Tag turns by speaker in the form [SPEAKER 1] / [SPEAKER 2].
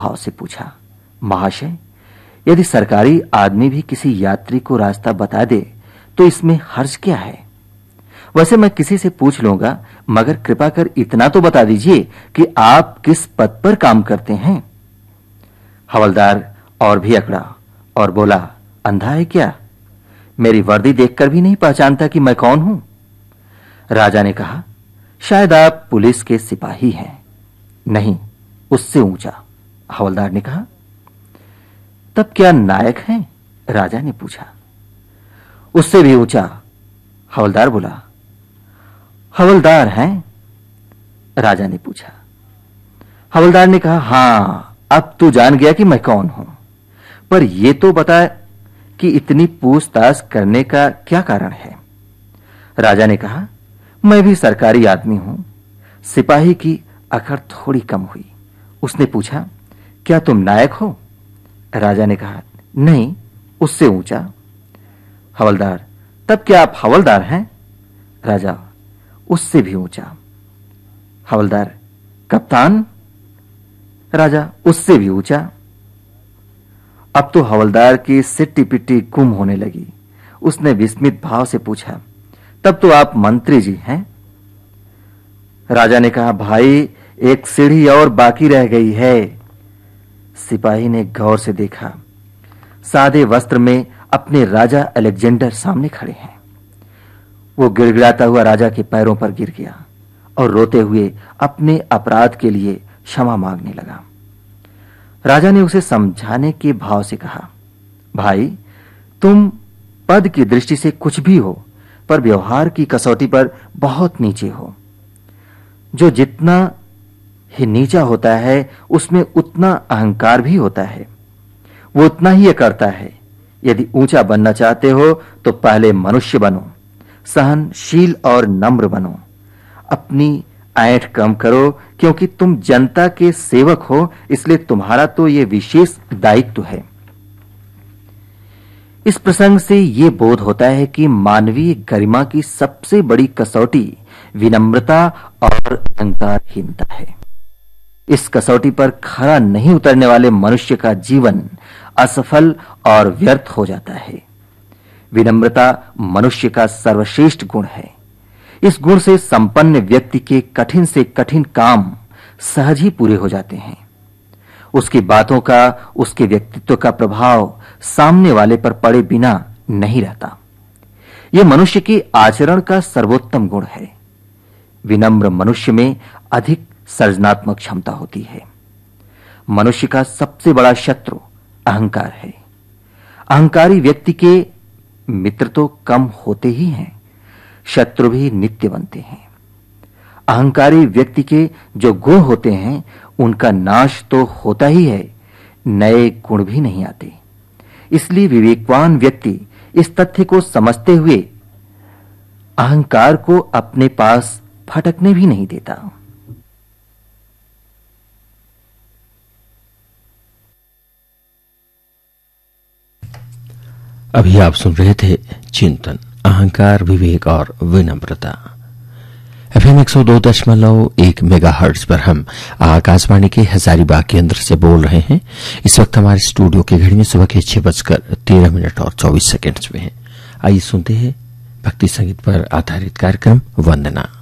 [SPEAKER 1] भाव से पूछा, महाशय, यदि सरकारी आदमी भी किसी यात्री को रास्ता बता दे तो इसमें हर्ज क्या है? वैसे मैं किसी से पूछ लूंगा, मगर कृपा कर इतना तो बता दीजिए कि आप किस पद पर काम करते हैं। हवलदार और भी अकड़ा और बोला, अंधा है क्या? मेरी वर्दी देखकर भी नहीं पहचानता कि मैं कौन हूं? राजा ने कहा, शायद आप पुलिस के सिपाही हैं। नहीं, उससे ऊंचा। हवलदार ने कहा, तब क्या नायक हैं? राजा ने पूछा। उससे भी ऊंचा। हवलदार बोला, हवलदार हैं? राजा ने पूछा। हवलदार ने कहा, हां, अब तू जान गया कि मैं कौन हूं, पर यह तो बता कि इतनी पूछताछ करने का क्या कारण है? राजा ने कहा, मैं भी सरकारी आदमी हूं। सिपाही की अकड़ थोड़ी कम हुई। उसने पूछा, क्या तुम नायक हो? राजा ने कहा, नहीं, उससे ऊंचा। हवलदार, तब क्या आप हवलदार हैं? राजा, उससे भी ऊंचा। हवलदार, कप्तान? राजा, उससे भी ऊंचा। अब तो हवलदार की सिट्टी पिट्टी गुम होने लगी। उसने विस्मित भाव से पूछा, तब तो आप मंत्री जी हैं? राजा ने कहा, भाई, एक सीढ़ी और बाकी रह गई है। सिपाही ने गौर से देखा। सादे वस्त्र में अपने राजा अलेक्जेंडर सामने खड़े हैं। वो गिड़गिड़ाता हुआ राजा के पैरों पर गिर गया और रोते हुए अपने अपराध के लिए क्षमा मांगने लगा। राजा ने उसे समझाने के भाव से कहा, भाई, तुम पद की दृष्टि से कुछ भी हो, पर व्यवहार की कसौटी पर बहुत नीचे हो। जो जितना ही नीचा होता है उसमें उतना अहंकार भी होता है। वो उतना ही ये करता है। यदि ऊंचा बनना चाहते हो तो पहले मनुष्य बनो, सहनशील और नम्र बनो। अपनी ऐंठ कम करो, क्योंकि तुम जनता के सेवक हो, इसलिए तुम्हारा तो यह विशेष दायित्व है। इस प्रसंग से यह बोध होता है कि मानवीय गरिमा की सबसे बड़ी कसौटी विनम्रता और अहंकारहीनता है। इस कसौटी पर खरा नहीं उतरने वाले मनुष्य का जीवन असफल और व्यर्थ हो जाता है। विनम्रता मनुष्य का सर्वश्रेष्ठ गुण है। इस गुण से संपन्न व्यक्ति के कठिन से कठिन काम सहज ही पूरे हो जाते हैं। उसकी बातों का, उसके व्यक्तित्व का प्रभाव सामने वाले पर पड़े बिना नहीं रहता। यह मनुष्य के आचरण का सर्वोत्तम गुण है। विनम्र मनुष्य में अधिक सृजनात्मक क्षमता होती है। मनुष्य का सबसे बड़ा शत्रु अहंकार है। अहंकारी व्यक्ति के मित्र तो कम होते ही हैं, शत्रु भी नित्य बनते हैं। अहंकारी व्यक्ति के जो गुण होते हैं उनका नाश तो होता ही है, नए गुण भी नहीं आते। इसलिए विवेकवान व्यक्ति इस तथ्य को समझते हुए अहंकार को अपने पास फटकने भी नहीं देता।
[SPEAKER 2] अभी आप सुन रहे थे चिंतन, अहंकार, विवेक और विनम्रता। FM 102.1 मेगाहर्ट्ज पर हम आकाशवाणी के हजारीबाग केंद्र से बोल रहे हैं। इस वक्त हमारे स्टूडियो की घड़ी में सुबह के 6:13 और 24 सेकंड्स में है। आइए सुनते हैं भक्ति संगीत पर आधारित कार्यक्रम वंदना।